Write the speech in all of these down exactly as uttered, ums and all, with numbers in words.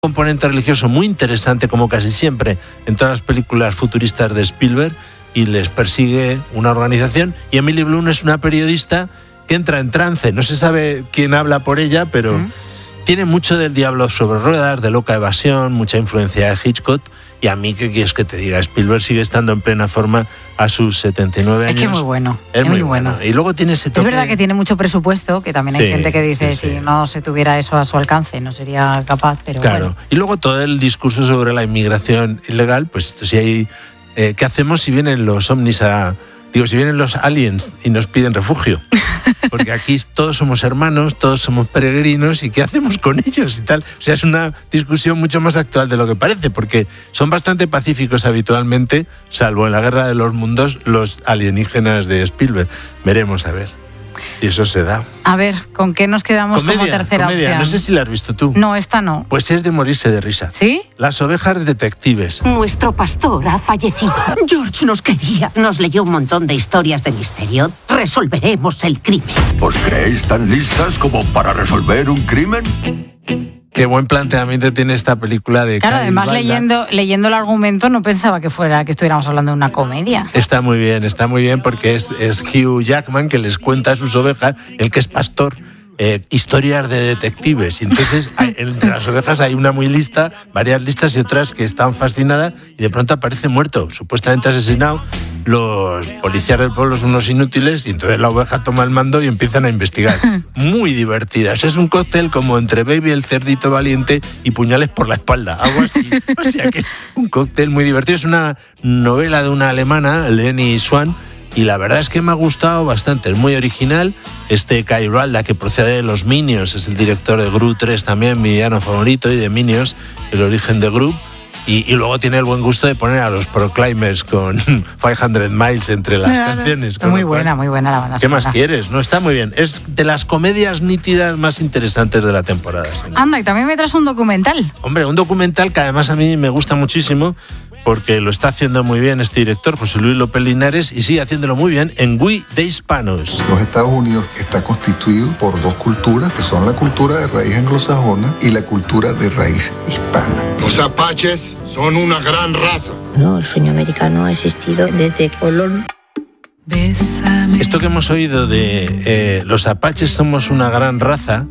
componente religioso muy interesante, como casi siempre en todas las películas futuristas de Spielberg, y les persigue una organización, y Emily Blunt es una periodista que entra en trance. No se sabe quién habla por ella, pero ¿Mm? tiene mucho del Diablo sobre ruedas, de Loca Evasión, mucha influencia de Hitchcock. Y a mí, ¿qué quieres que te diga? Spielberg sigue estando en plena forma a sus setenta y nueve años. Es que es muy bueno. Es, es muy bueno. bueno. Y luego tiene ese toque... Es verdad que tiene mucho presupuesto, que también hay sí, gente que dice, sí, sí. si no se tuviera eso a su alcance, no sería capaz, pero claro. bueno. Y luego todo el discurso sobre la inmigración ilegal, pues si hay... Eh, ¿Qué hacemos si vienen los ovnis a... Digo, si vienen los aliens y nos piden refugio? Porque aquí todos somos hermanos, todos somos peregrinos, ¿y qué hacemos con ellos y tal? O sea, es una discusión mucho más actual de lo que parece, porque son bastante pacíficos habitualmente, salvo en la Guerra de los Mundos, los alienígenas de Spielberg. Veremos, a ver. Y eso se da. A ver, ¿con qué nos quedamos comedia, como tercera comedia. opción? No sé si la has visto tú. No, esta no. Pues es de morirse de risa. ¿Sí? Las ovejas detectives. Nuestro pastor ha fallecido. George nos quería. Nos leyó un montón de historias de misterio. Resolveremos el crimen. ¿Os creéis tan listas como para resolver un crimen? Qué buen planteamiento tiene esta película de Claro, Kyle además Balda. leyendo, leyendo el argumento no pensaba que fuera que estuviéramos hablando de una comedia. Está muy bien, está muy bien porque es, es Hugh Jackman que les cuenta a sus ovejas, el que es pastor, eh, historias de detectives. Y entonces hay, entre las ovejas hay una muy lista, varias listas y otras que están fascinadas, y de pronto aparece muerto, supuestamente asesinado. Los policías del pueblo son unos inútiles, y entonces la oveja toma el mando y empiezan a investigar. Muy divertidas. Es un cóctel como entre Baby el cerdito valiente y Puñales por la espalda, algo así. O sea que es un cóctel muy divertido. Es una novela de una alemana, Leni Swan, y la verdad es que me ha gustado bastante. Es muy original. Este Kyle Balda, que procede de los Minions, es el director de Gru tres también, mi villano favorito, y de Minions, el origen de Gru. Y, y luego tiene el buen gusto de poner a los Proclaimers con quinientos Miles entre las claro. canciones. Muy buena, muy buena la banda ¿Qué sonora. Más quieres? No, está muy bien. Es de las comedias nítidas más interesantes de la temporada. ¿Sí? Anda, y también me traes un documental. Hombre, un documental que además a mí me gusta muchísimo, porque lo está haciendo muy bien este director, José Luis López Linares, y sigue haciéndolo muy bien en We de Hispanos. Los Estados Unidos está constituido por dos culturas, que son la cultura de raíz anglosajona y la cultura de raíz hispana. Los apaches son una gran raza. No, el sueño americano ha existido desde Colón. Esto que hemos oído de eh, los apaches somos una gran raza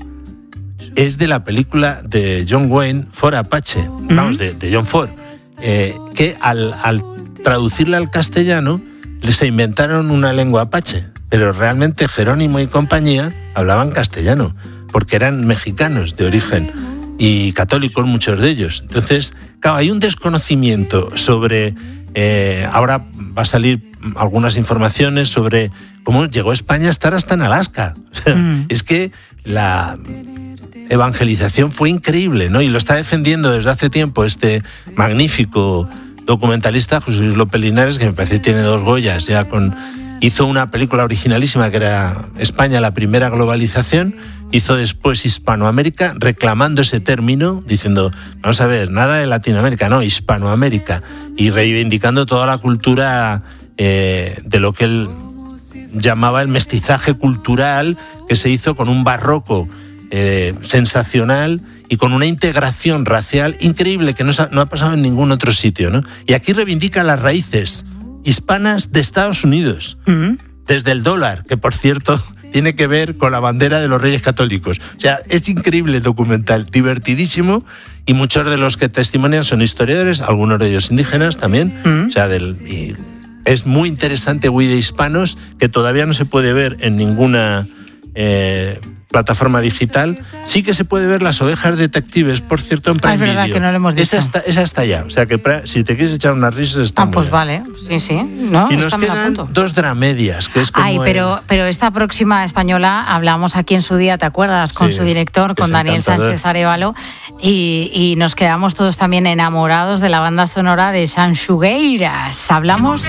es de la película de John Wayne, Ford Apache, ¿Mm? vamos, de, de John Ford. Eh, que al, al traducirla al castellano les inventaron una lengua apache, pero realmente Jerónimo y compañía hablaban castellano, porque eran mexicanos de origen y católicos muchos de ellos. Entonces, claro, hay un desconocimiento sobre... Eh, ahora va a salir algunas informaciones sobre cómo llegó España a estar hasta en Alaska. Mm. Es que la... evangelización fue increíble, ¿no? Y lo está defendiendo desde hace tiempo este magnífico documentalista José Luis López Linares, que me parece que tiene dos Goyas ya con... Hizo una película originalísima que era España, la primera globalización. Hizo después Hispanoamérica, reclamando ese término, diciendo, vamos a ver, nada de Latinoamérica, no, Hispanoamérica, y reivindicando toda la cultura eh, de lo que él llamaba el mestizaje cultural, que se hizo con un barroco Eh, sensacional y con una integración racial increíble que no, no ha pasado en ningún otro sitio, ¿no? Y aquí reivindica las raíces hispanas de Estados Unidos, mm. desde el dólar, que por cierto tiene que ver con la bandera de los Reyes Católicos. O sea, es increíble el documental, divertidísimo, y muchos de los que testimonian son historiadores, algunos de ellos indígenas también. Mm. O sea, del, y es muy interesante We de Hispanos, que todavía no se puede ver en ninguna... Eh, plataforma digital. Sí que se puede ver Las ovejas detectives, por cierto, en Prime Video. Ah, es verdad, Video. que no lo hemos dicho. Esa está, esa está ya. O sea que si te quieres echar unas risas, está Ah, muy pues bien. vale. Sí, sí. No, y nos quedan dos dramedias, que es como... Ay, pero, el... pero esta próxima española hablamos aquí en su día, ¿te acuerdas? Con sí, su director, con Daniel encantador. Sánchez Arévalo, y, y nos quedamos todos también enamorados de la banda sonora de Sanxugueiras. Hablamos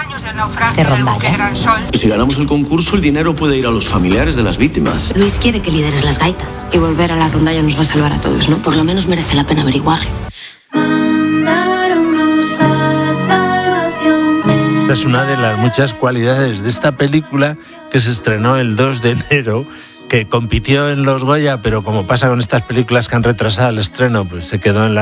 de rondallas. Si ganamos el concurso, el dinero puede ir a los familiares de las víctimas. Luis quiere que lideres las gaitas. Y volver a la rondalla nos va a salvar a todos, ¿no? Por lo menos merece la pena averiguarlo. Esta es una de las muchas cualidades de esta película, que se estrenó el dos de enero, que compitió en los Goya, pero como pasa con estas películas que han retrasado el estreno, pues se quedó en la